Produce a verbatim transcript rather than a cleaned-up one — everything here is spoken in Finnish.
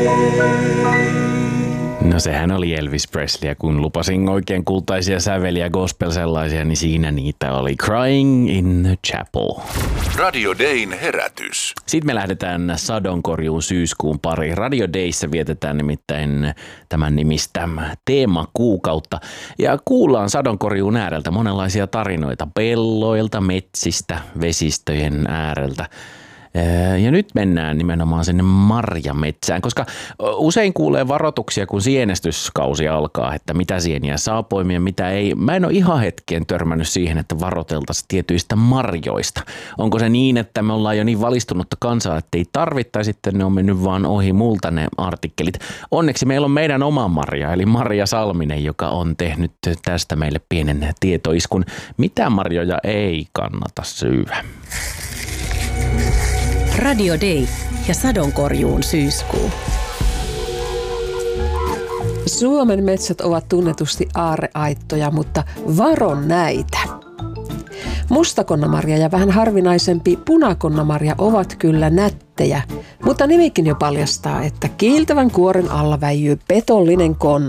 No sehän oli Elvis Presley, ja kun lupasin oikein kultaisia säveliä, gospel sellaisia, niin siinä niitä oli. Crying in the Chapel. Radio Dayn herätys. Sitten me lähdetään sadonkorjuun syyskuun pari. Radio Dayssä vietetään nimittäin tämän nimistä teemakuukautta. Ja kuullaan sadonkorjuun ääreltä monenlaisia tarinoita pelloilta, metsistä, vesistöjen ääreltä. Ja nyt mennään nimenomaan sinne marjametsään, koska usein kuulee varoituksia, kun sienestyskausi alkaa, että mitä sieniä saa poimia, mitä ei. Mä en ole ihan hetkeen törmännyt siihen, että varoiteltaisiin tietyistä marjoista. Onko se niin, että me ollaan jo niin valistunutta kansaa, että ei tarvittaisi, sitten ne on mennyt vaan ohi multa ne artikkelit. Onneksi meillä on meidän oma Marja, eli Marja Salminen, joka on tehnyt tästä meille pienen tietoiskun. Mitä marjoja ei kannata syödä? Radio Day ja sadonkorjuun syyskuu. Suomen metsät ovat tunnetusti aarreaittoja, mutta varon näitä. Mustakonnamarja ja vähän harvinaisempi punakonnamarja ovat kyllä nättejä, mutta nimikin jo paljastaa, että kiiltävän kuoren alla väijyy petollinen konna.